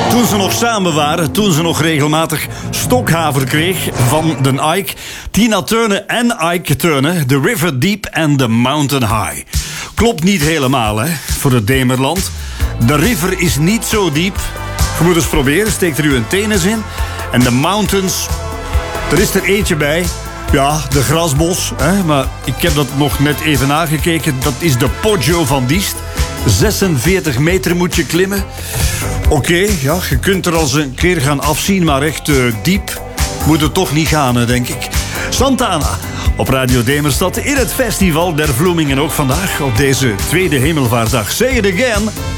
Toen ze nog samen waren, toen ze nog regelmatig stokhaver kreeg van de Ike. Tina Turner en Ike Turner, The River Deep en The Mountain High. Klopt niet helemaal, hè, voor het Demerland. De river is niet zo diep. Je moet eens proberen, steekt er uw tennis in. En de mountains, er is er eentje bij. Ja, de Grasbos, hè, maar ik heb dat nog net even nagekeken. Dat is de Poggio van Diest. 46 meter moet je klimmen. Oké, ja, je kunt er als een keer gaan afzien, maar echt diep moet het toch niet gaan, denk ik. Santana op Radio Demerstad in het Festival der Vloemingen. Ook vandaag op deze tweede Hemelvaartdag. Say it again.